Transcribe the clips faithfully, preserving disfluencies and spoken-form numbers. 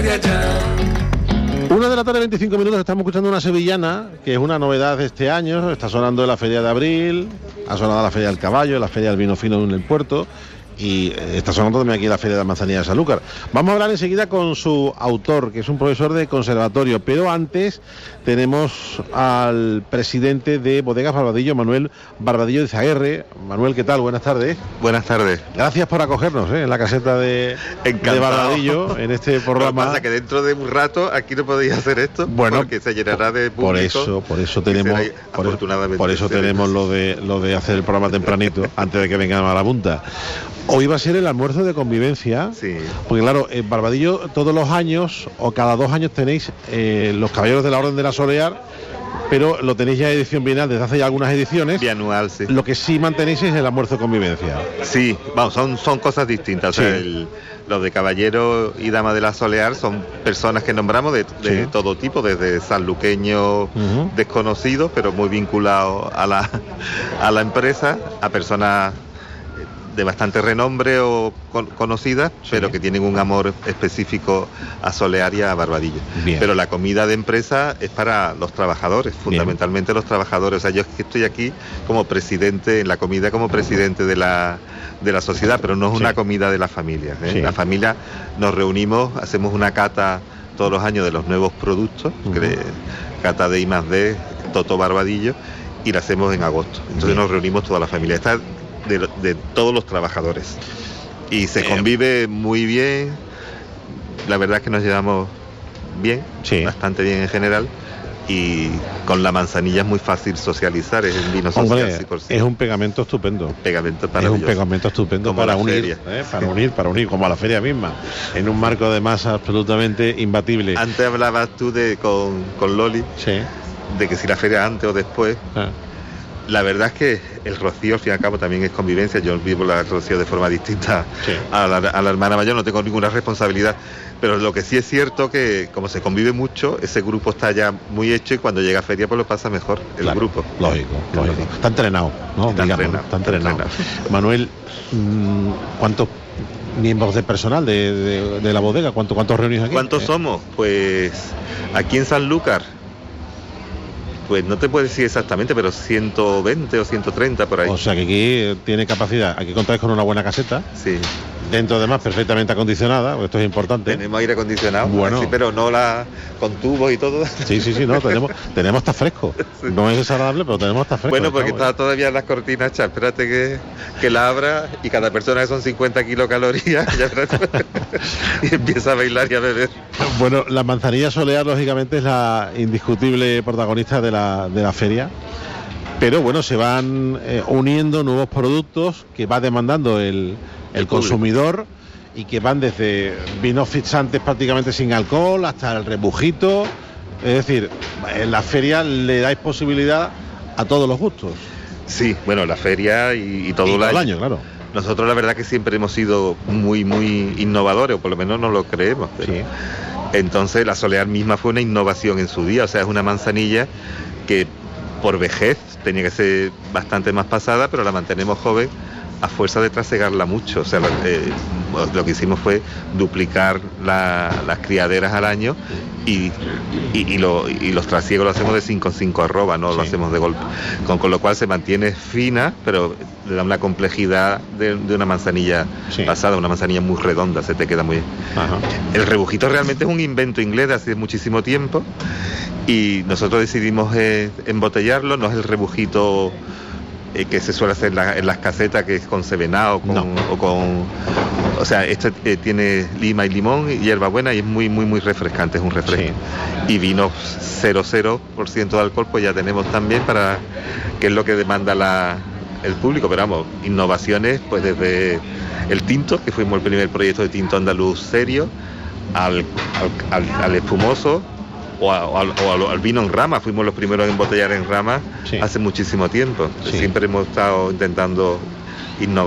de allá. Una de la tarde, veinticinco minutos, estamos escuchando una sevillana, que es una novedad de este año. Está sonando en la Feria de Abril, ha sonado la Feria del Caballo, la Feria del Vino Fino en el Puerto, y está sonando también aquí la Feria de la Manzanilla de Sanlúcar. Vamos a hablar enseguida con su autor, que es un profesor de conservatorio, pero antes tenemos al presidente de Bodegas Barbadillo, Manuel Barbadillo de Izaguirre. Manuel, ¿qué tal? Buenas tardes. Buenas tardes. Gracias por acogernos ¿eh? en la caseta de, de Barbadillo, en este programa. Lo que pasa que dentro de un rato aquí no podéis hacer esto, bueno, porque se llenará de público. Por eso, por eso tenemos, por, afortunadamente, por eso tenemos lo de lo de hacer el programa tempranito, antes de que vengan a la punta. Hoy va a ser el almuerzo de convivencia, sí. Porque claro, en Barbadillo todos los años o cada dos años tenéis eh, los Caballeros de la Orden de la Solear, pero lo tenéis ya edición bienal desde hace ya algunas ediciones. Bianual, sí. Lo que sí mantenéis es el almuerzo de convivencia. Sí, vamos, son, son cosas distintas. Sí. O sea, el, los de Caballero y Dama de la Solear son personas que nombramos de, de sí. todo tipo, desde sanluqueños uh-huh. desconocidos, pero muy vinculados a la, a la empresa, a personas de bastante renombre o con, conocidas, sí. pero que tienen un amor específico a Solear y a Barbadillo. Bien. Pero la comida de empresa es para los trabajadores, fundamentalmente Bien. los trabajadores. O sea, yo estoy aquí como presidente, en la comida como presidente de la, de la sociedad, pero no es sí. una comida de la familia. ¿eh? Sí. La familia nos reunimos, hacemos una cata todos los años de los nuevos productos, uh-huh. que, cata de I más D, Toto Barbadillo, y la hacemos en agosto. Entonces Bien. nos reunimos toda la familia. Está De, de todos los trabajadores y se convive muy bien. La verdad es que nos llevamos bien, sí. bastante bien en general, y con la manzanilla es muy fácil socializar, es un vino social. Hombre, sí por sí. Es un pegamento estupendo. Pegamento es un pegamento estupendo como para unir, ¿eh? para unir, para unir, como a la feria misma, en un marco de masa absolutamente imbatible. Antes hablabas tú de con, con Loli, sí. de que si la feria antes o después. Ah. La verdad es que el rocío, al fin y al cabo, también es convivencia. Yo vivo la rocío de forma distinta sí. a, la, a la hermana mayor, no tengo ninguna responsabilidad. Pero lo que sí es cierto que, como se convive mucho, ese grupo está ya muy hecho y cuando llega a feria, pues lo pasa mejor el claro, grupo. Lógico, lógico. Está entrenado, ¿no? Está Digamos, entrenado. Está entrenado. Manuel, ¿cuántos miembros de personal de, de, de la bodega? ¿Cuántos, cuántos reunís aquí? ¿Cuántos eh? somos? Pues aquí en Sanlúcar, pues no te puedo decir exactamente, pero ciento veinte o ciento treinta por ahí. O sea que aquí tiene capacidad, aquí contáis con una buena caseta. Sí. Dentro además perfectamente acondicionada, porque esto es importante. Tenemos aire acondicionado, bueno. sí, pero no la con tubos y todo. Sí, sí, sí, no, tenemos, tenemos hasta fresco. Sí. No es desagradable, pero tenemos hasta fresco. Bueno, porque está todavía las cortinas hechas, espérate que, que la abra y cada persona que son cincuenta kilocalorías ya y empieza a bailar y a beber. Bueno, la manzanilla Solear lógicamente es la indiscutible protagonista de la, de la feria. Pero bueno, se van eh, uniendo nuevos productos que va demandando el, el, el consumidor y que van desde vinos fixantes prácticamente sin alcohol hasta el rebujito. Es decir, en la feria le dais posibilidad a todos los gustos. Sí, bueno, la feria y, y todo, y el, todo año. el año, claro. Nosotros la verdad que siempre hemos sido muy, muy innovadores, o por lo menos no lo creemos. Pero... Sí. Entonces la Solear misma fue una innovación en su día, o sea, es una manzanilla que por vejez tenía que ser bastante más pasada, pero la mantenemos joven a fuerza de trasegarla mucho. O sea, eh, lo que hicimos fue duplicar la, las criaderas al año y, y, y, lo, y los trasiegos lo hacemos de cinco en cinco arroba, no sí. lo hacemos de golpe. Con, con lo cual se mantiene fina, pero le da una complejidad de, de una manzanilla sí. pasada, una manzanilla muy redonda, se te queda muy bien. Ajá. El rebujito realmente es un invento inglés de hace muchísimo tiempo y nosotros decidimos eh, embotellarlo, no es el rebujito eh, que se suele hacer en, la, en las casetas, que es con cevená o con, no. o con... O sea, este eh, tiene lima y limón y hierbabuena y es muy, muy, muy refrescante, es un refresco. Sí. Y vino cero coma cero por ciento de alcohol, pues ya tenemos también para... que es lo que demanda la, el público, pero vamos, innovaciones, pues desde el tinto, que fuimos el primer proyecto de tinto andaluz serio, al, al, al, al espumoso, o, a, o, al, o al, al vino en rama. Fuimos los primeros en embotellar en rama sí. hace muchísimo tiempo. Sí. Siempre hemos estado intentando innovar.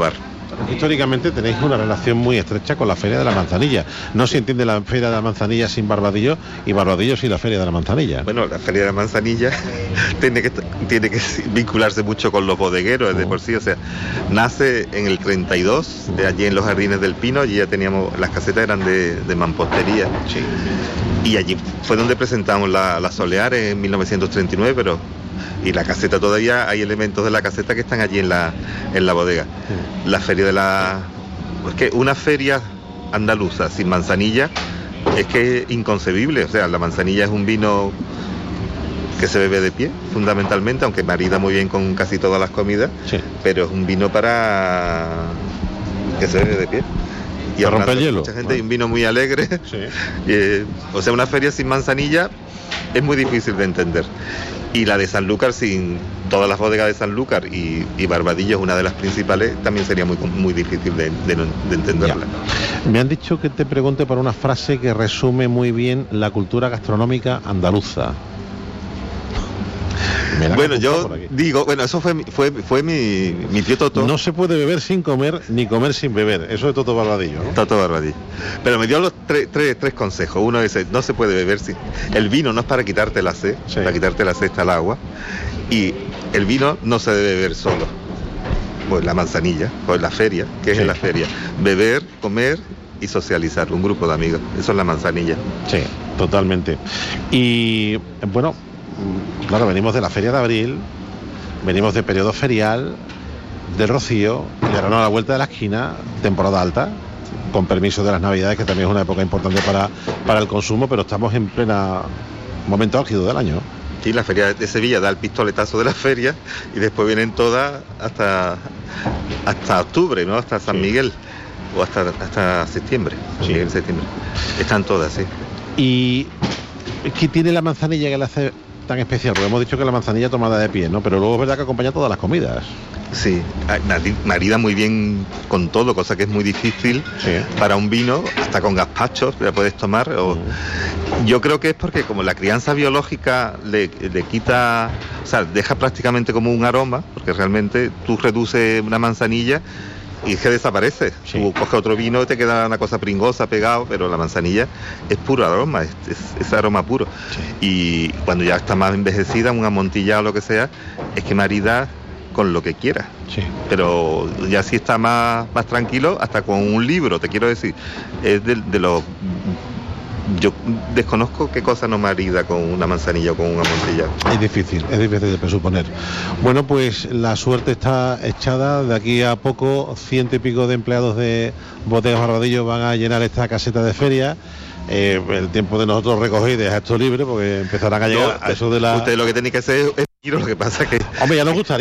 Históricamente tenéis una relación muy estrecha con la Feria de la Manzanilla. No se entiende la Feria de la Manzanilla sin Barbadillo y Barbadillo sin la Feria de la Manzanilla. Bueno, la Feria de la Manzanilla tiene que tiene que vincularse mucho con los bodegueros, uh-huh. de por sí. O sea, nace en el treinta y dos, de allí en los Jardines del Pino, allí ya teníamos, las casetas eran de, de mampostería. Sí. Y allí fue donde presentamos la, la Solear en mil novecientos treinta y nueve, pero y la caseta todavía hay elementos de la caseta que están allí en la en la bodega. Sí. La feria de la es que una feria andaluza sin manzanilla es que es inconcebible. O sea, la manzanilla es un vino que se bebe de pie fundamentalmente, aunque marida muy bien con casi todas las comidas. Sí. Pero es un vino para que se bebe de pie. Y para romper hielo. Mucha gente, y un vino muy alegre. Sí. eh, o sea, una feria sin manzanilla es muy difícil de entender. Y la de Sanlúcar, sin todas las bodegas de Sanlúcar y, y Barbadillo es una de las principales, también sería muy, muy difícil de, de, de entenderla. Ya. Me han dicho que te pregunte por una frase que resume muy bien la cultura gastronómica andaluza. Bueno, yo digo, bueno, eso fue fue fue mi, mi tío Toto. No se puede beber sin comer, ni comer sin beber. Eso es Toto Barbadillo, ¿no? Toto Barbadillo. Pero me dio los tres, tres, tres consejos. Uno dice, no se puede beber sin... El vino no es para quitarte la sed, sí. Para quitarte la sed está el agua. Y el vino no se debe beber solo. Pues la manzanilla, pues la feria, que es sí. En la feria. Beber, comer y socializar, un grupo de amigos. Eso es la manzanilla. Sí, totalmente. Y bueno, claro, venimos de la Feria de Abril, venimos de periodo ferial, del Rocío, y ahora a la vuelta de la esquina, temporada alta, con permiso de las Navidades, que también es una época importante para, para el consumo, pero estamos en plena momento álgido del año. Sí, la Feria de Sevilla da el pistoletazo de la feria y después vienen todas hasta, hasta octubre, ¿no? Hasta San sí. Miguel, o hasta, hasta septiembre, San sí. Miguel, septiembre. Están todas, sí. ¿Y qué tiene la manzanilla que le hace tan especial? Porque hemos dicho que la manzanilla tomada de pie, ¿no? Pero luego es verdad que acompaña todas las comidas. Sí, marida muy bien con todo, cosa que es muy difícil sí. Para un vino, hasta con gazpachos la puedes tomar. O... Mm. Yo creo que es porque como la crianza biológica le, le quita, o sea, deja prácticamente como un aroma, porque realmente tú reduces una manzanilla y es que desaparece. Sí. Tú coges otro vino y te queda una cosa pringosa pegado, pero la manzanilla es puro aroma, es, es, es aroma puro. Sí. Y cuando ya está más envejecida, un amontillado o lo que sea, es que marida con lo que quiera. Sí. Pero ya si está más, más tranquilo, hasta con un libro, te quiero decir, es de, de los... Yo desconozco qué cosa no marida con una manzanilla o con un amontillado. Es difícil, es difícil de presuponer. Bueno, pues la suerte está echada. De aquí a poco, ciento y pico de empleados de Bodegas Barbadillo van a llenar esta caseta de feria. Eh, el tiempo de nosotros recoger y dejar esto libre, porque empezarán a llegar no, a eso de la... Usted lo que tiene que hacer es... Lo que pasa que... Hombre, ya nos gustaría.